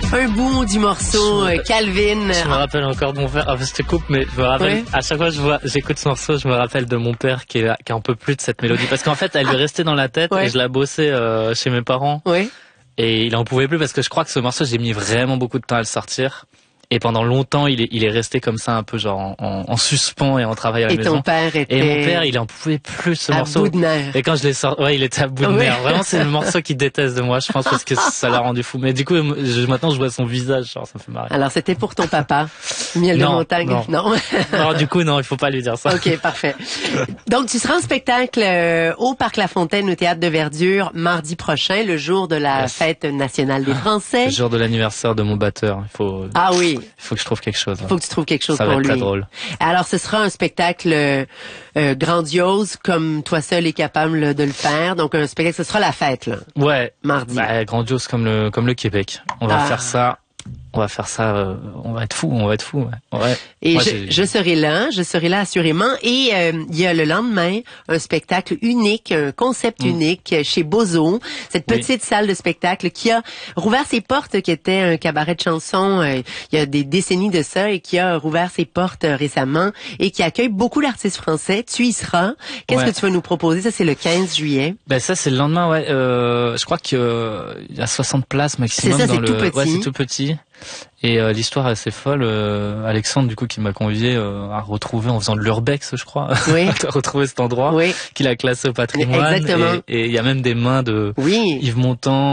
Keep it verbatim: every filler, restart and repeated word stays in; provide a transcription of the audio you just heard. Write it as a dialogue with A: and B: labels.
A: Un bout du morceau,
B: je,
A: Calvin.
B: Je me rappelle encore de mon père. Enfin, je te coupe, mais je me rappelle. Oui. À chaque fois que je vois, j'écoute ce morceau, je me rappelle de mon père qui est, qui en peut plus de cette mélodie. Parce qu'en fait, elle lui restait dans la tête, oui. Et je la bossais euh, chez mes parents.
A: Oui.
B: Et il en pouvait plus parce que je crois que ce morceau, j'ai mis vraiment beaucoup de temps à le sortir. Et pendant longtemps, il est, il est resté comme ça, un peu genre en, en, en suspens et en travail à la
A: et
B: maison.
A: Et ton père était...
B: Et mon père, il en pouvait plus ce
A: à
B: morceau.
A: Bout de nerfs.
B: Et quand je l'ai sorti, ouais, il était à bout de
A: oui.
B: nerfs. Vraiment, c'est le morceau qu'il déteste de moi, je pense, parce que ça l'a rendu fou. Mais du coup, je, maintenant, je vois son visage, genre, ça me fait marrer.
A: Alors, c'était pour ton papa, Miel
B: non,
A: de montagne.
B: Non.
A: Non.
B: non, du coup, non, il faut pas lui dire ça.
A: Ok, parfait. Donc, tu seras en spectacle euh, au Parc La Fontaine, au Théâtre de Verdure, mardi prochain, le jour de la yes. fête nationale des Français.
B: Le jour de l'anniversaire de mon batteur. Il faut.
A: Ah oui.
B: Il faut que je trouve quelque chose.
A: Il faut que tu trouves quelque chose
B: ça
A: pour
B: va être
A: lui.
B: Très drôle.
A: Alors, ce sera un spectacle euh, euh, grandiose, comme toi seul est capable de le faire. Donc, un spectacle, ce sera la fête, là.
B: Ouais.
A: Mardi.
B: Bah, grandiose comme le comme le Québec. On va ah. faire ça. On va faire ça, euh, on va être fou, on va être fou. Ouais. Ouais.
A: Et
B: Moi,
A: je, je serai là, je serai là assurément. Et euh, il y a le lendemain un spectacle unique, un concept mmh. unique chez Bozo, cette petite oui. salle de spectacle qui a rouvert ses portes, qui était un cabaret de chansons euh, il y a des décennies de ça et qui a rouvert ses portes euh, récemment et qui accueille beaucoup d'artistes français. Tu y seras. Qu'est-ce ouais. que tu vas nous proposer? Ça, c'est le quinze juillet.
B: Ben ça, c'est le lendemain, ouais. Euh, je crois qu'il euh, y a soixante places maximum.
A: C'est ça,
B: dans
A: c'est
B: le...
A: tout petit.
B: Ouais, c'est tout petit. Et euh, l'histoire est assez folle. Euh, Alexandre, du coup, qui m'a convié euh, à retrouver en faisant de l'urbex, je crois,
A: oui.
B: à retrouver cet endroit
A: oui.
B: qu'il a classé au patrimoine.
A: Exactement.
B: Et il y a même des mains de
A: oui.
B: Yves Montand.